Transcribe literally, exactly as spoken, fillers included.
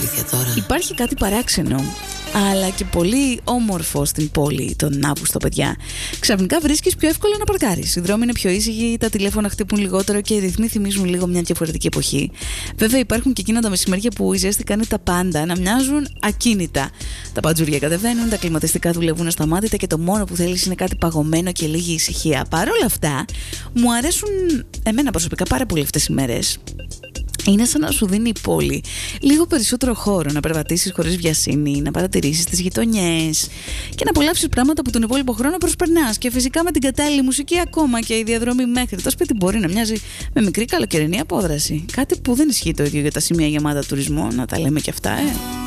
αλήθεια τώρα. Υπάρχει κάτι παράξενο, αλλά και πολύ όμορφο στην πόλη τον Αύγουστο, παιδιά. Ξαφνικά βρίσκεις πιο εύκολα να παρκάρεις. Οι δρόμοι είναι πιο ήσυχοι, τα τηλέφωνα χτυπούν λιγότερο και οι ρυθμοί θυμίζουν λίγο μια διαφορετική εποχή. Βέβαια, υπάρχουν και εκείνα τα μεσημέρια που η ζέστη κάνει τα πάντα να μοιάζουν ακίνητα. Τα παντζούρια κατεβαίνουν, τα κλιματιστικά δουλεύουν ασταμάτητα και το μόνο που θέλεις είναι κάτι παγωμένο και λίγη ησυχία. Παρ' όλα αυτά, μου αρέσουν εμένα προσωπικά πάρα πολύ αυτές οι μέρες. Είναι σαν να σου δίνει η πόλη λίγο περισσότερο χώρο να περπατήσεις χωρίς βιασύνη, να παρατηρήσεις τις γειτονιές και να απολαύσεις πράγματα που τον υπόλοιπο χρόνο προσπερνάς. Και φυσικά με την κατάλληλη μουσική, ακόμα και η διαδρομή μέχρι το σπίτι μπορεί να μοιάζει με μικρή καλοκαιρινή απόδραση. Κάτι που δεν ισχύει το ίδιο για τα σημεία γεμάτα τουρισμό, να τα λέμε και αυτά, ε.